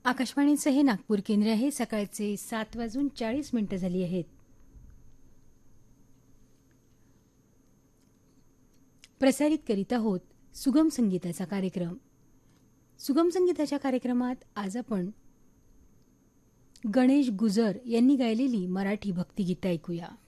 आकाशवाणीचं हे नागपूर केंद्र आहे. सकाळचे 7:40 झाली आहेत. प्रसारित करीत आहोत सुगम संगीताचा कार्यक्रम. सुगम संगीताच्या कार्यक्रमात आज आपण गणेश गुजर यांनी गायलेली मराठी भक्तिगीतं ऐकूया.